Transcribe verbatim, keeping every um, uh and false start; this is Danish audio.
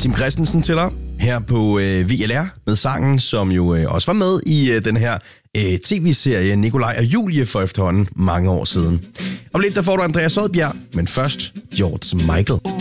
Tim Christensen til dig her på øh, V L R med sangen, som jo øh, også var med i øh, den her øh, tv-serie Nikolaj og Julie for efterhånden mange år siden. Om lidt der får du Andreas Odbjerg, men først George Michael.